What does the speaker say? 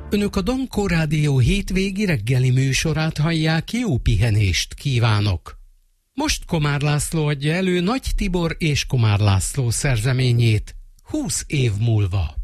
Önök a Dankó Rádió hétvégi reggeli műsorát hallják, jó pihenést kívánok! Most Komár László adja elő Nagy Tibor és Komár László szerzeményét 20 év múlva.